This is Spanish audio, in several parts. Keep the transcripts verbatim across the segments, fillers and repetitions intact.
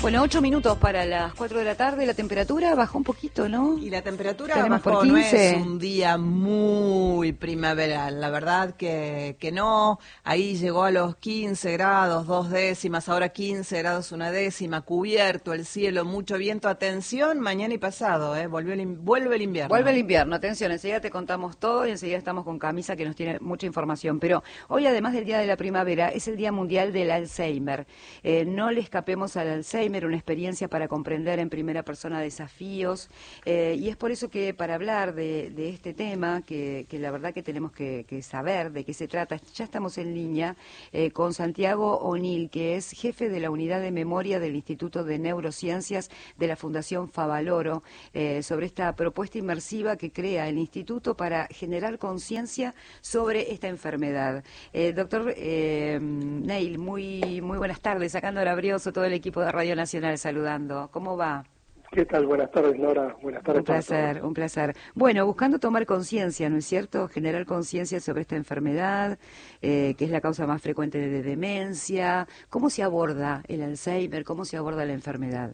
Bueno, ocho minutos para las cuatro de la tarde, la temperatura bajó un poquito, ¿no? Y la temperatura Tenemos bajó, por no quince. es un día muy primaveral, la verdad que, que no, ahí llegó a los quince grados, dos décimas, ahora quince grados, una décima, cubierto el cielo, mucho viento, atención, mañana y pasado, ¿eh? Volvió el, in- vuelve el invierno. Vuelve el invierno, atención, enseguida te contamos todo y enseguida estamos con Camisa que nos tiene mucha información. Pero hoy, además del Día de la Primavera, es el Día Mundial del Alzheimer. Eh, no le escapemos al Alzheimer, una experiencia para comprender en primera persona desafíos. Eh, y es por eso que para hablar de, de este tema, que, que la verdad que tenemos que, que saber de qué se trata, ya estamos en línea eh, con Santiago O'Neill, que es jefe de la Unidad de Memoria del Instituto de Neurociencias de la Fundación Favaloro, eh, sobre esta propuesta inmersiva que crea el Instituto para generar conciencia sobre esta enfermedad. Eh, doctor eh, Neil, muy, muy buenas tardes. Sacando Sacando Brioso, todo el equipo de Radio Nacional saludando. ¿Cómo va? ¿Qué tal? Buenas tardes, Nora. Buenas tardes. Un placer, un placer. Bueno, buscando tomar conciencia, ¿no es cierto? Generar conciencia sobre esta enfermedad, eh, que es la causa más frecuente de demencia. ¿Cómo se aborda el Alzheimer? ¿Cómo se aborda la enfermedad?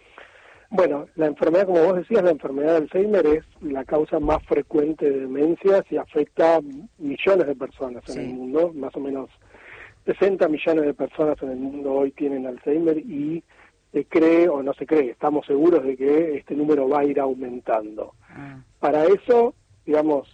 Bueno, la enfermedad, como vos decías, la enfermedad de Alzheimer es la causa más frecuente de demencias y afecta a millones de personas en sí. el mundo. Más o menos sesenta millones de personas en el mundo hoy tienen Alzheimer y se cree o no se cree, estamos seguros de que este número va a ir aumentando. Ah. Para eso, digamos,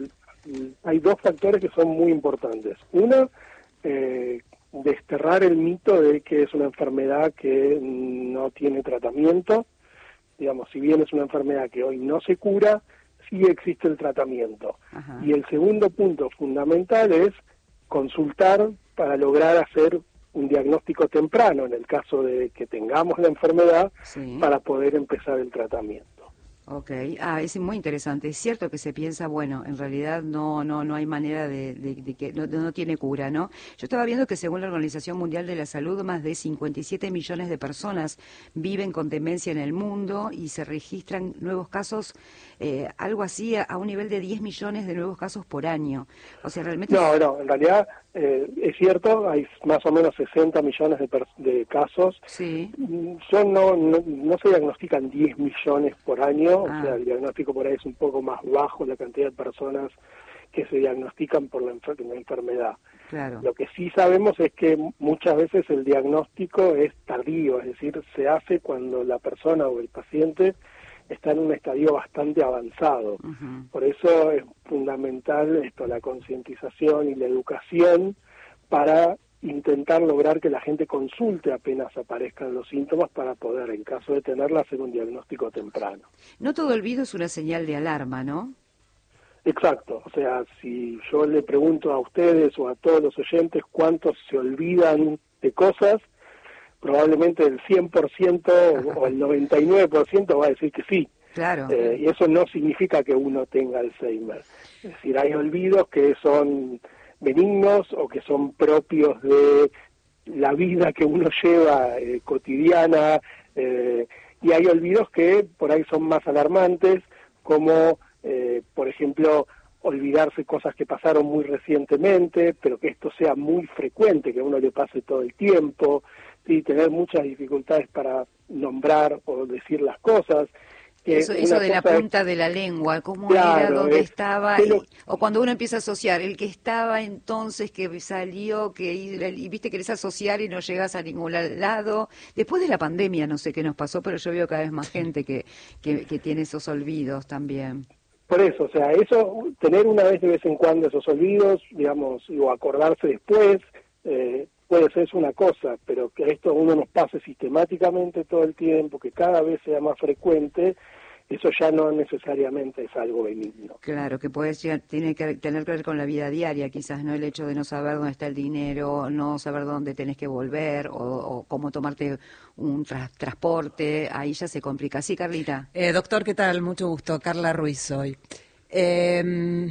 hay dos factores que son muy importantes. Uno, eh, desterrar el mito de que es una enfermedad que no tiene tratamiento. Digamos, si bien es una enfermedad que hoy no se cura, sí existe el tratamiento. Ajá. Y el segundo punto fundamental es consultar para lograr hacer un diagnóstico temprano, en el caso de que tengamos la enfermedad, sí. para poder empezar el tratamiento. Ok, ah, es muy interesante. Es cierto que se piensa, bueno, en realidad no no no hay manera de, de, de que no, no tiene cura, ¿no? Yo estaba viendo que según la Organización Mundial de la Salud, más de cincuenta y siete millones de personas viven con demencia en el mundo y se registran nuevos casos, eh, algo así a, a un nivel de diez millones de nuevos casos por año. O sea, realmente... No, no, en realidad eh, es cierto, hay más o menos sesenta millones de, de casos. Sí. Son, no, no, no se diagnostican diez millones por año. Ah. O sea, el diagnóstico por ahí es un poco más bajo, la cantidad de personas que se diagnostican por la, enfer la enfermedad. Claro. Lo que sí sabemos es que muchas veces el diagnóstico es tardío, es decir, se hace cuando la persona o el paciente está en un estadio bastante avanzado. Uh-huh. Por eso es fundamental esto, la concientización y la educación para intentar lograr que la gente consulte apenas aparezcan los síntomas para poder, en caso de tenerla, hacer un diagnóstico temprano. No todo olvido es una señal de alarma, ¿no? Exacto. O sea, si yo le pregunto a ustedes o a todos los oyentes cuántos se olvidan de cosas, probablemente el cien por ciento o el noventa y nueve por ciento va a decir que sí. Claro. Eh, y eso no significa que uno tenga Alzheimer. Es decir, hay olvidos que son benignos o que son propios de la vida que uno lleva eh, cotidiana, eh, y hay olvidos que por ahí son más alarmantes, como eh, por ejemplo olvidarse cosas que pasaron muy recientemente, pero que esto sea muy frecuente, que a uno le pase todo el tiempo, y tener muchas dificultades para nombrar o decir las cosas. Eso, eso de la punta es, de la lengua, cómo claro, era, dónde es, estaba, pero, y, o cuando uno empieza a asociar, el que estaba entonces, que salió, que y viste querés asociar y no llegas a ningún lado. Después de la pandemia, no sé qué nos pasó, pero yo veo cada vez más gente que, que, que tiene esos olvidos también. Por eso, o sea, eso, tener una vez de vez en cuando esos olvidos, digamos, o acordarse después, eh, puede ser una cosa, pero que esto a uno nos pase sistemáticamente todo el tiempo, que cada vez sea más frecuente, eso ya no necesariamente es algo benigno. Claro, que puede ser, tiene que tener que ver con la vida diaria, quizás, ¿no? El hecho de no saber dónde está el dinero, no saber dónde tenés que volver, o, o cómo tomarte un tra transporte, ahí ya se complica. Sí, Carlita. Eh, doctor, ¿qué tal? Mucho gusto. Carla Ruiz soy. Eh,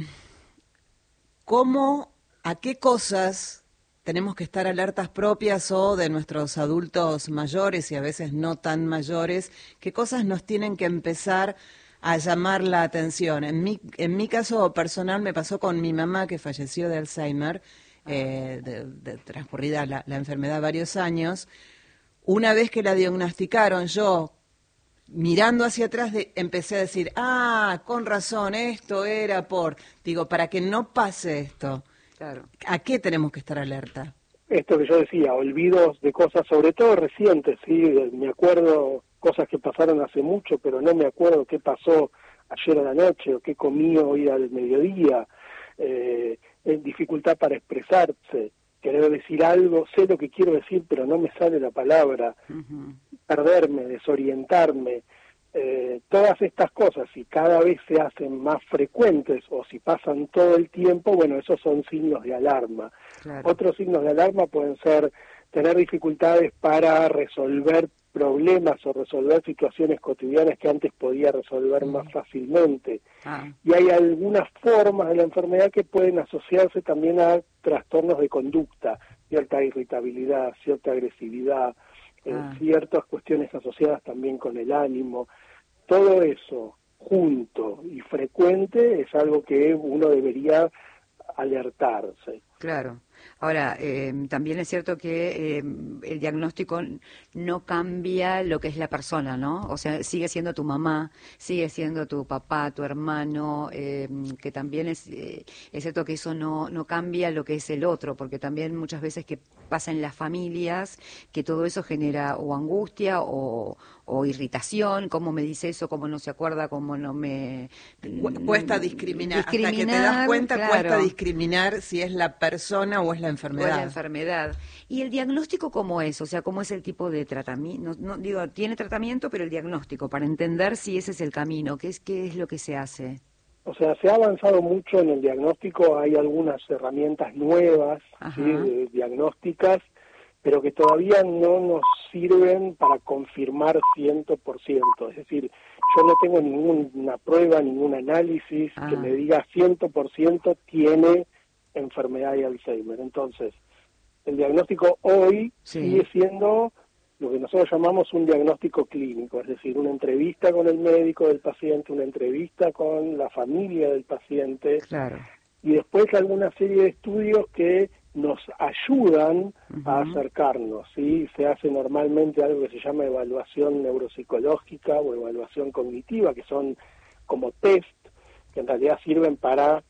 ¿Cómo, a qué cosas tenemos que estar alertas propias o de nuestros adultos mayores y a veces no tan mayores? ¿Qué cosas nos tienen que empezar a llamar la atención? En mi, en mi caso personal me pasó con mi mamá, que falleció de Alzheimer, eh, de, de transcurrida la, la enfermedad varios años. una vez que la diagnosticaron, yo, mirando hacia atrás, de, empecé a decir, ah, con razón, esto era por... Digo, para que no pase esto, Claro. ¿a qué tenemos que estar alerta? Esto que yo decía, olvidos de cosas, sobre todo recientes, sí, me acuerdo cosas que pasaron hace mucho, pero no me acuerdo qué pasó ayer a la noche o qué comí hoy al mediodía, eh, dificultad para expresarse, querer decir algo, sé lo que quiero decir, pero no me sale la palabra, uh-huh. perderme, desorientarme, eh, todas estas cosas, si cada vez se hacen más frecuentes o si pasan todo el tiempo, bueno, esos son signos de alarma. Claro. Otros signos de alarma pueden ser tener dificultades para resolver problemas o resolver situaciones cotidianas que antes podía resolver mm. más fácilmente. Ah. Y hay algunas formas de la enfermedad que pueden asociarse también a trastornos de conducta, cierta irritabilidad, cierta agresividad, eh, ah. ciertas cuestiones asociadas también con el ánimo. Todo eso junto y frecuente es algo que uno debería alertarse. Claro. Ahora, eh, también es cierto que eh, el diagnóstico no cambia lo que es la persona, ¿no? O sea, sigue siendo tu mamá, sigue siendo tu papá, tu hermano, eh, que también es, eh, es cierto que eso no, no cambia lo que es el otro, porque también muchas veces que pasa en las familias, que todo eso genera o angustia o, o irritación, cómo me dice eso, cómo no se acuerda, cómo no me... Cuesta discriminar, discriminar hasta que te das cuenta, claro. cuesta discriminar si es la persona o es la enfermedad. O es la enfermedad. ¿Y el diagnóstico cómo es? O sea, ¿cómo es el tipo de tratamiento? No, no, digo, tiene tratamiento, pero el diagnóstico, para entender si ese es el camino, ¿qué es, qué es lo que se hace? O sea, se ha avanzado mucho en el diagnóstico, hay algunas herramientas nuevas, ¿sí? de, diagnósticas, pero que todavía no nos sirven para confirmar cien por ciento. Es decir, yo no tengo ninguna prueba, ningún análisis ah. que me diga cien por ciento tiene enfermedad de Alzheimer. Entonces, el diagnóstico hoy sí. sigue siendo lo que nosotros llamamos un diagnóstico clínico, es decir, una entrevista con el médico del paciente, una entrevista con la familia del paciente, claro. y después alguna serie de estudios que nos ayudan uh-huh. a acercarnos, ¿sí? Se hace normalmente algo que se llama evaluación neuropsicológica o evaluación cognitiva, que son como test, que en realidad sirven para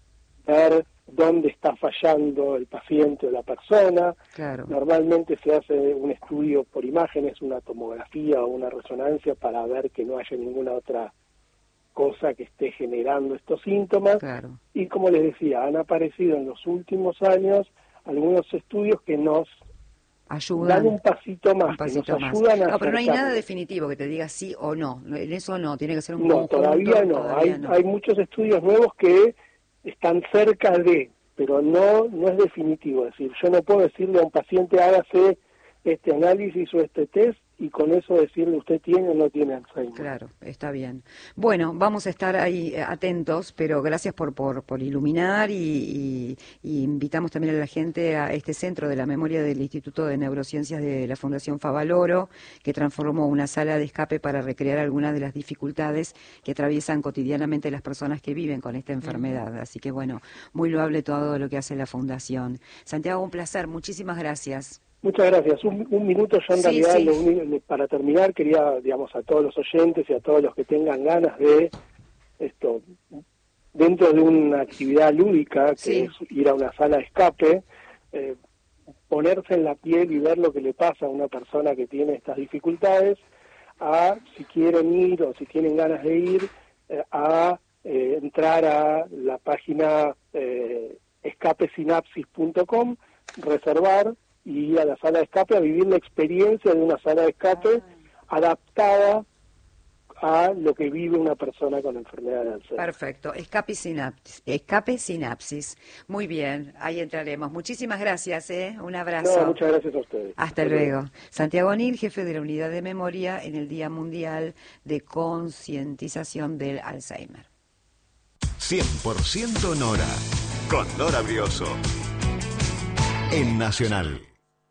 ver dónde está fallando el paciente o la persona. Claro. Normalmente se hace un estudio por imágenes, una tomografía o una resonancia para ver que no haya ninguna otra cosa que esté generando estos síntomas. Claro. Y como les decía, han aparecido en los últimos años algunos estudios que nos ayudan, dan un pasito más, un pasito que nos más. ayudan a No, pero no hay nada acercarnos. definitivo que te diga sí o no. En eso no, tiene que ser un No, conjunto. todavía no. Todavía hay, no. hay muchos estudios nuevos que están cerca de, pero no no es definitivo. Es decir, yo no puedo decirle a un paciente hágase este análisis o este test y con eso decirle usted tiene o no tiene Alzheimer. Claro, está bien. Bueno, vamos a estar ahí atentos, pero gracias por por, por iluminar y, y, y invitamos también a la gente a este centro de la memoria del Instituto de Neurociencias de la Fundación Favaloro, que transformó una sala de escape para recrear algunas de las dificultades que atraviesan cotidianamente las personas que viven con esta enfermedad. Uh-huh. Así que bueno, muy loable todo lo que hace la Fundación. Santiago, un placer, muchísimas gracias. Muchas gracias. Un, un minuto yo en sí, realidad, sí. Lo único, para terminar, quería, digamos, a todos los oyentes y a todos los que tengan ganas de esto, dentro de una actividad lúdica, que sí. es ir a una sala de escape, eh, ponerse en la piel y ver lo que le pasa a una persona que tiene estas dificultades, a, si quieren ir o si tienen ganas de ir, eh, a eh, entrar a la página eh, escape sinapsis punto com, reservar y ir a la sala de escape a vivir la experiencia de una sala de escape adaptada a lo que vive una persona con enfermedad de Alzheimer. Perfecto, escape sinapsis, escape sinapsis. Muy bien, ahí entraremos. Muchísimas gracias, ¿eh? Un abrazo. No, muchas gracias a ustedes. Hasta, Hasta luego. luego. Santiago Nil, jefe de la Unidad de Memoria en el Día Mundial de Concientización del Alzheimer. cien por ciento Nora, con Nora Brioso, en Nacional.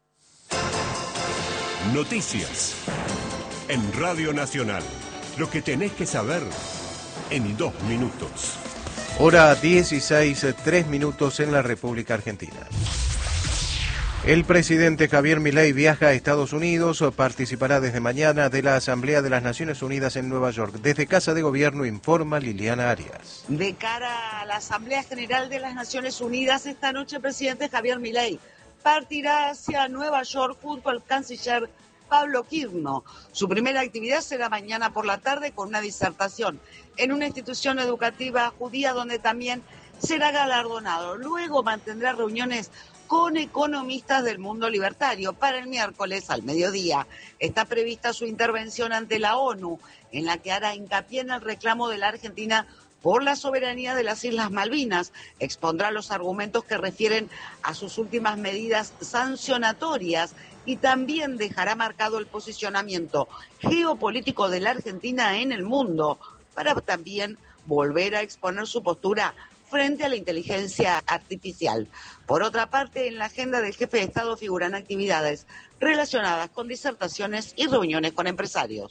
Noticias en Radio Nacional. Lo que tenés que saber en dos minutos. Hora dieciséis, tres minutos en la República Argentina. El presidente Javier Milei viaja a Estados Unidos, participará desde mañana de la Asamblea de las Naciones Unidas en Nueva York. Desde Casa de Gobierno informa Liliana Arias. De cara a la Asamblea General de las Naciones Unidas, esta noche el presidente Javier Milei partirá hacia Nueva York junto al canciller Pablo Kirno. Su primera actividad será mañana por la tarde con una disertación en una institución educativa judía donde también será galardonado. Luego mantendrá reuniones con economistas del mundo libertario. Para el miércoles al mediodía está prevista su intervención ante la ONU, en la que hará hincapié en el reclamo de la Argentina por la soberanía de las Islas Malvinas. Expondrá los argumentos que refieren a sus últimas medidas sancionatorias y también dejará marcado el posicionamiento geopolítico de la Argentina en el mundo, para también volver a exponer su postura frente a la inteligencia artificial. Por otra parte, en la agenda del jefe de Estado figuran actividades relacionadas con disertaciones y reuniones con empresarios.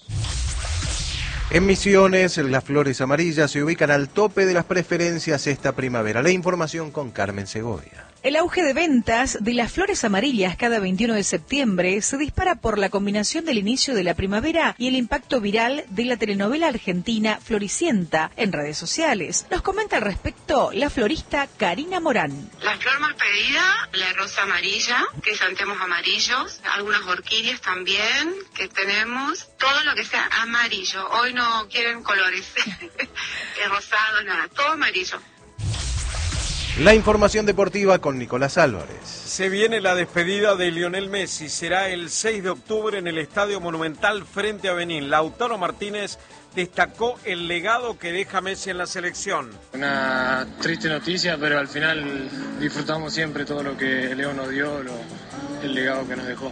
En Misiones, las flores amarillas se ubican al tope de las preferencias esta primavera. La información con Carmen Segovia. El auge de ventas de las flores amarillas cada veintiuno de septiembre se dispara por la combinación del inicio de la primavera y el impacto viral de la telenovela argentina Floricienta en redes sociales. Nos comenta al respecto la florista Karina Morán. La flor más pedida, la rosa amarilla, que santeamos amarillos, algunas orquídeas también que tenemos, todo lo que sea amarillo. Hoy no quieren colores, rosado, nada, todo amarillo. La información deportiva con Nicolás Álvarez. Se viene la despedida de Lionel Messi. Será el seis de octubre en el Estadio Monumental frente a Benín. Lautaro Martínez destacó el legado que deja Messi en la selección. Una triste noticia, pero al final disfrutamos siempre todo lo que Leo nos dio, lo, el legado que nos dejó.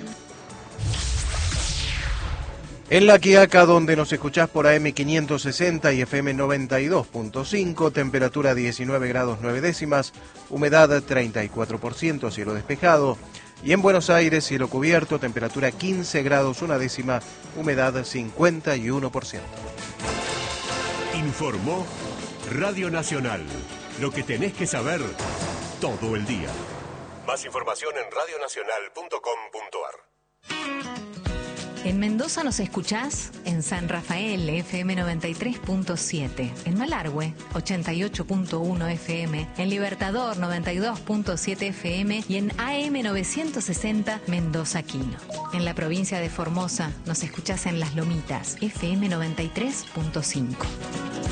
En La Quiaca, donde nos escuchás por A M quinientos sesenta y F M noventa y dos punto cinco, temperatura diecinueve grados nueve décimas, humedad treinta y cuatro por ciento, cielo despejado. Y en Buenos Aires, cielo cubierto, temperatura quince grados una décima, humedad cincuenta y uno por ciento. Informó Radio Nacional. Lo que tenés que saber todo el día. Más información en radio nacional punto com punto a r. En Mendoza nos escuchás en San Rafael, F M noventa y tres punto siete, en Malargüe, ochenta y ocho punto uno F M, en Libertador, noventa y dos punto siete F M y en A M novecientos sesenta Mendoza Quino. En la provincia de Formosa nos escuchás en Las Lomitas, F M noventa y tres punto cinco.